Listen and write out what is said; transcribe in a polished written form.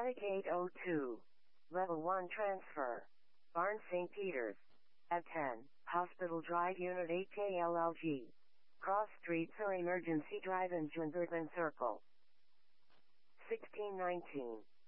Attic 802. Level 1 transfer. Barn St. Peter's. At 10, Hospital Drive Unit 8 KLLG. Cross Streets or Emergency Drive in Jungerton Circle. 1619.